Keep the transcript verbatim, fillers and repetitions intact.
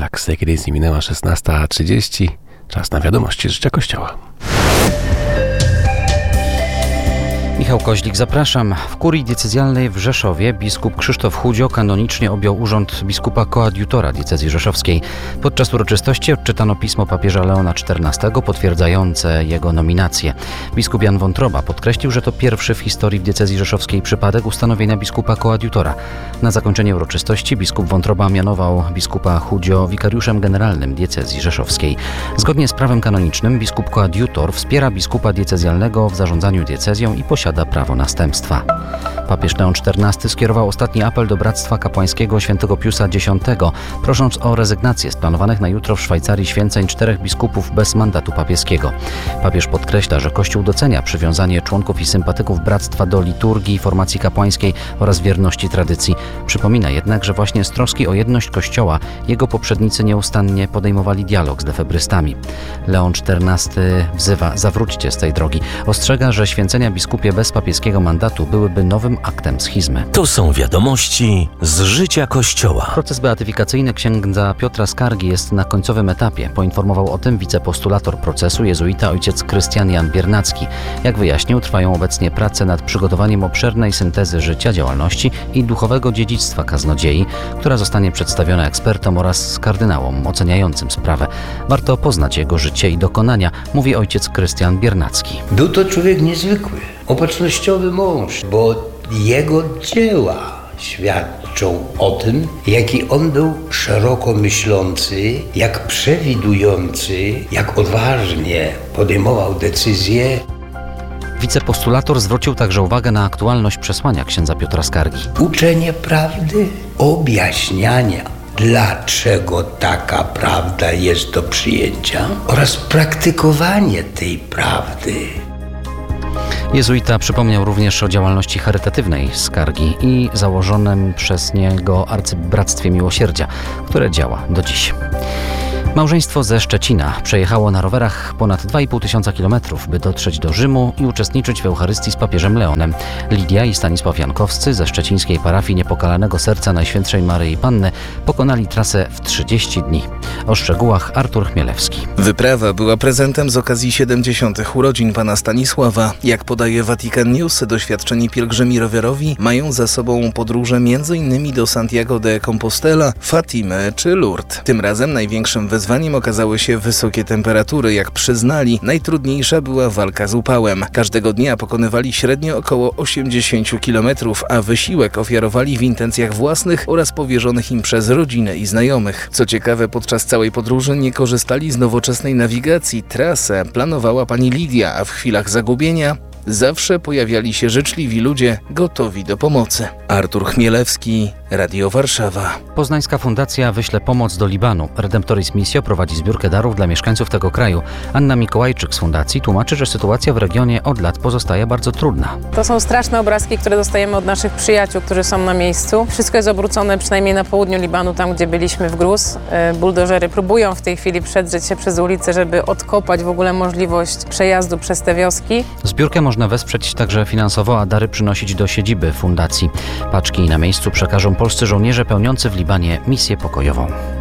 relaks. Jak kiedyś minęła szesnasta trzydzieści. Czas na wiadomości z życia Kościoła. Michał Koźlik, zapraszam. W kurii diecezjalnej w Rzeszowie biskup Krzysztof Chudzio kanonicznie objął urząd biskupa koadjutora diecezji rzeszowskiej. Podczas uroczystości odczytano pismo papieża Leona czternastego potwierdzające jego nominację. Biskup Jan Wątroba podkreślił, że to pierwszy w historii w diecezji rzeszowskiej przypadek ustanowienia biskupa koadjutora. Na zakończenie uroczystości biskup Wątroba mianował biskupa Chudzio wikariuszem generalnym diecezji rzeszowskiej. Zgodnie z prawem kanonicznym biskup koadjutor wspiera biskupa diecezjalnego w zarządzaniu diecezją i posiada prawo następstwa. Papież Leon czternasty skierował ostatni apel do Bractwa Kapłańskiego Świętego Piusa Dziesiątego, prosząc o rezygnację z planowanych na jutro w Szwajcarii święceń czterech biskupów bez mandatu papieskiego. Papież podkreśla, że Kościół docenia przywiązanie członków i sympatyków Bractwa do liturgii, formacji kapłańskiej oraz wierności tradycji. Przypomina jednak, że właśnie z troski o jedność Kościoła jego poprzednicy nieustannie podejmowali dialog z defebrystami. Leon czternasty wzywa: zawróćcie z tej drogi. Ostrzega, że święcenia biskupie bez papieskiego mandatu byłyby nowym aktem schizmy. To są wiadomości z życia Kościoła. Proces beatyfikacyjny księdza Piotra Skargi jest na końcowym etapie. Poinformował o tym wicepostulator procesu, jezuita ojciec Krystian Jan Biernacki. Jak wyjaśnił, trwają obecnie prace nad przygotowaniem obszernej syntezy życia, działalności i duchowego dziedzictwa kaznodziei, która zostanie przedstawiona ekspertom oraz kardynałom oceniającym sprawę. Warto poznać jego życie i dokonania, mówi ojciec Krystian Biernacki. Był to człowiek niezwykły, opatrznościowy mąż, bo jego dzieła świadczą o tym, jaki on był szeroko myślący, jak przewidujący, jak odważnie podejmował decyzje. Wicepostulator zwrócił także uwagę na aktualność przesłania księdza Piotra Skargi. Uczenie prawdy, objaśniania, dlaczego taka prawda jest do przyjęcia oraz praktykowanie tej prawdy. Jezuita przypomniał również o działalności charytatywnej Skargi i założonym przez niego Arcybractwie Miłosierdzia, które działa do dziś. Małżeństwo ze Szczecina przejechało na rowerach ponad dwa i pół tysiąca kilometrów, by dotrzeć do Rzymu i uczestniczyć w Eucharystii z papieżem Leonem. Lidia i Stanisław Jankowscy ze szczecińskiej parafii Niepokalanego Serca Najświętszej Maryi Panny pokonali trasę w trzydzieści dni. O szczegółach Artur Chmielewski. Wyprawa była prezentem z okazji siedemdziesiątych urodzin pana Stanisława. Jak podaje Vatican News, doświadczeni pielgrzymi rowerowi mają za sobą podróże między innymi do Santiago de Compostela, Fatimy czy Lourdes. Tym razem największym wyzwaniem okazały się wysokie temperatury. Jak przyznali, najtrudniejsza była walka z upałem. Każdego dnia pokonywali średnio około osiemdziesiąt kilometrów, a wysiłek ofiarowali w intencjach własnych oraz powierzonych im przez rodzinę i znajomych. Co ciekawe, podczas całej podróży nie korzystali z nowoczesnej nawigacji. Trasę planowała pani Lidia, a w chwilach zagubienia zawsze pojawiali się życzliwi ludzie gotowi do pomocy. Artur Chmielewski, Radio Warszawa. Poznańska Fundacja wyśle pomoc do Libanu. Redemptoris Missio prowadzi zbiórkę darów dla mieszkańców tego kraju. Anna Mikołajczyk z fundacji tłumaczy, że sytuacja w regionie od lat pozostaje bardzo trudna. To są straszne obrazki, które dostajemy od naszych przyjaciół, którzy są na miejscu. Wszystko jest obrócone, przynajmniej na południu Libanu, tam gdzie byliśmy w Gruz. Buldożery próbują w tej chwili przedrzeć się przez ulicę, żeby odkopać w ogóle możliwość przejazdu przez te wioski. Zbiórkę można wesprzeć także finansowo, a dary przynosić do siedziby fundacji. Paczki na miejscu przekażą polscy żołnierze pełniący w Libanie misję pokojową.